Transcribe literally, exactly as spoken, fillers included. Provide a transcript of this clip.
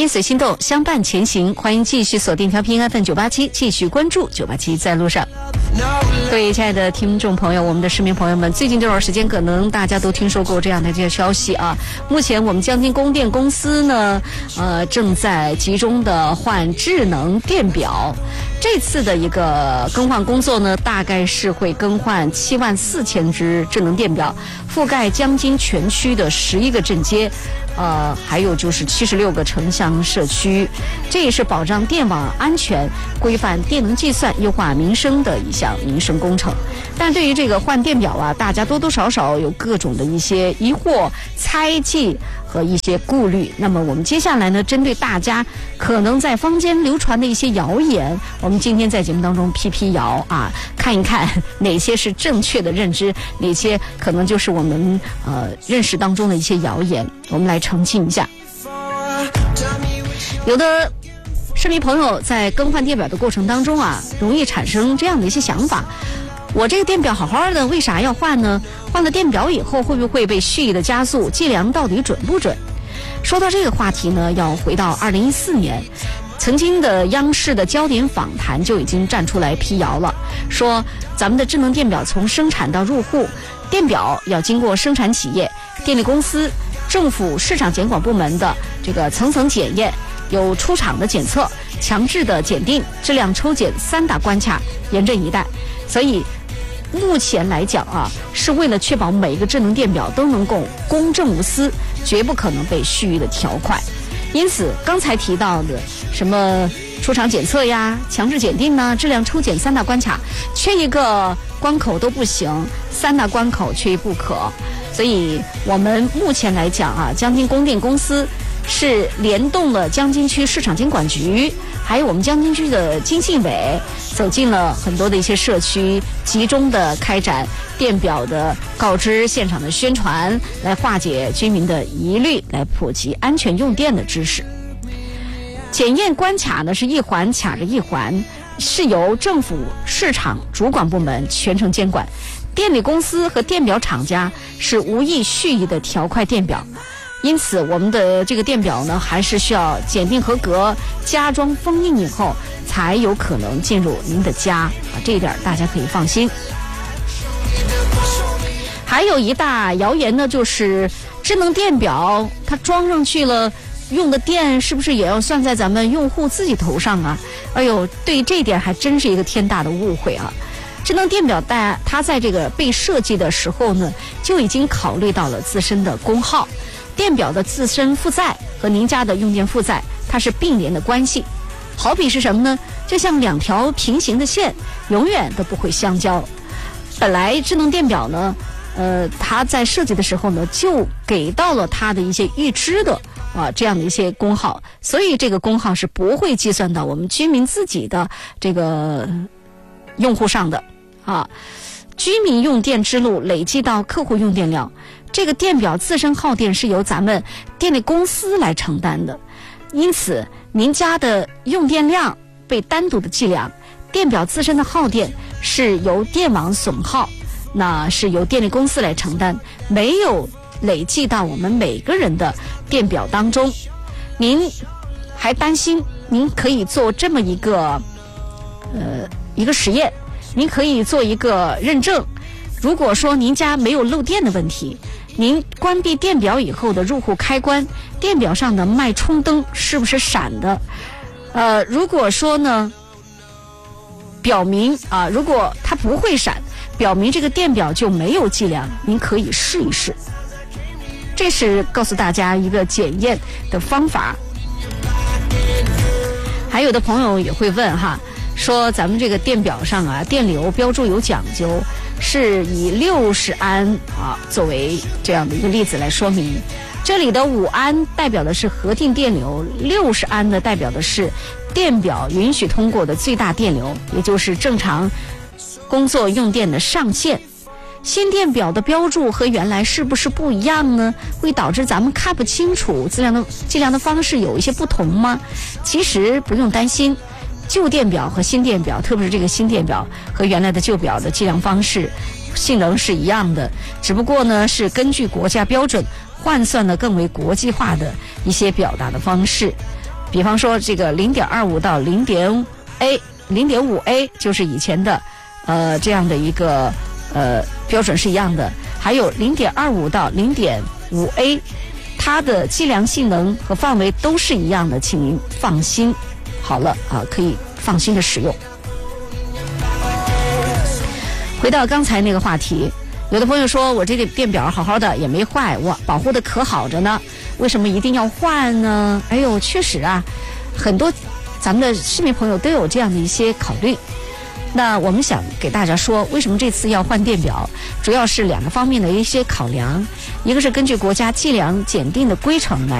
因随心动，相伴前行。欢迎继续锁定调频 F M 九八七，继续关注九八七在路上。各位亲爱的听众朋友，我们的市民朋友们，最近这段时间可能大家都听说过这样的这些消息啊。目前我们江津供电公司呢，呃，正在集中的换智能电表。这次的一个更换工作呢，大概是会更换七万四千只智能电表，覆盖江津全区的十一个镇街，呃，还有就是七十六个城乡社区。这也是保障电网安全、规范电能计算、优化民生的一项民生工程。但对于这个换电表啊，大家多多少少有各种的一些疑惑、猜忌和一些顾虑。那么我们接下来呢，针对大家可能在坊间流传的一些谣言，我们今天在节目当中辟辟谣啊，看一看哪些是正确的认知，哪些可能就是我们呃认识当中的一些谣言，我们来澄清一下。有的市民朋友在更换电表的过程当中啊，容易产生这样的一些想法：我这个电表好好的，为啥要换呢？换了电表以后会不会被蓄意的加速？计量到底准不准？说到这个话题呢，要回到二零一四年，曾经的央视的焦点访谈就已经站出来辟谣了，说咱们的智能电表从生产到入户，电表要经过生产企业、电力公司、政府市场监管部门的这个层层检验，有出厂的检测、强制的检定、质量抽检三大关卡，严阵以待。所以目前来讲啊，是为了确保每一个智能电表都能够公正无私，绝不可能被蓄意的调快。因此刚才提到的什么出厂检测呀、强制检定呢、质量抽检三大关卡，缺一个关口都不行，三大关口缺一不可。所以我们目前来讲啊，江津供电公司是联动了江津区市场监管局，还有我们江津区的经信委，走进了很多的一些社区，集中的开展电表的告知、现场的宣传，来化解居民的疑虑，来普及安全用电的知识。检验关卡呢是一环卡着一环，是由政府市场主管部门全程监管，电力公司和电表厂家是无意蓄意的调快电表。因此我们的这个电表呢，还是需要检定合格、加装封印以后才有可能进入您的家啊，这一点大家可以放心。还有一大谣言呢，就是智能电表它装上去了，用的电是不是也要算在咱们用户自己头上啊？哎呦，对于这一点还真是一个天大的误会啊！智能电表带它在这个被设计的时候呢，就已经考虑到了自身的功耗。电表的自身负载和您家的用电负载，它是并联的关系。好比是什么呢？就像两条平行的线，永远都不会相交。本来智能电表呢，呃，它在设计的时候呢，就给到了它的一些预知的啊这样的一些功耗，所以这个功耗是不会计算到我们居民自己的这个用户上的啊。居民用电之路累计到客户用电量，这个电表自身耗电是由咱们电力公司来承担的，因此您家的用电量被单独的计量，电表自身的耗电是由电网损耗，那是由电力公司来承担，没有累计到我们每个人的电表当中。您还担心，您可以做这么一个呃一个实验，您可以做一个认证。如果说您家没有漏电的问题，您关闭电表以后的入户开关，电表上的脉冲灯是不是闪的？呃，如果说呢，表明啊，如果它不会闪，表明这个电表就没有计量，您可以试一试。这是告诉大家一个检验的方法。还有的朋友也会问哈，说咱们这个电表上啊，电流标注有讲究，是以六十安啊作为这样的一个例子来说明。这里的五安代表的是核定电流，六十安呢代表的是电表允许通过的最大电流，也就是正常工作用电的上限。新电表的标注和原来是不是不一样呢？会导致咱们看不清楚计量的计量的方式有一些不同吗？其实不用担心，旧电表和新电表，特别是这个新电表和原来的旧表的计量方式性能是一样的，只不过呢是根据国家标准换算了更为国际化的一些表达的方式。 比方说这个 零点二五 到 零点 A 零点五 A 就是以前的呃这样的一个呃标准是一样的，还有 零点二五 到 零点五 A， 它的计量性能和范围都是一样的，请您放心好了啊，可以放心的使用。回到刚才那个话题，有的朋友说我这个电表好好的也没坏，我保护的可好着呢，为什么一定要换呢？哎呦，确实啊，很多咱们的市民朋友都有这样的一些考虑。那我们想给大家说，为什么这次要换电表，主要是两个方面的一些考量，一个是根据国家计量检定的规程来